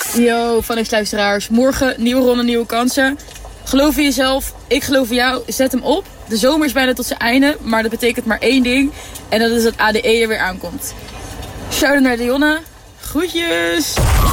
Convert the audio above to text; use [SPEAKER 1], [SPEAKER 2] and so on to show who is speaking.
[SPEAKER 1] Yo, van luisteraars. Morgen nieuwe ronde, nieuwe kansen. Geloof in jezelf. Ik geloof in jou. Zet hem op. De zomer is bijna tot zijn einde. Maar dat betekent maar één ding. En dat is dat ADE er weer aankomt. Shout-out naar Dionne. Groetjes.